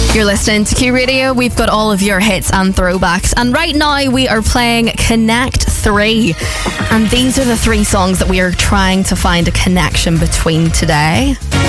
You're listening to Q Radio. We've got all of your hits and throwbacks. And right now we are playing Connect 3. And these are the 3 songs that we are trying to find a connection between today.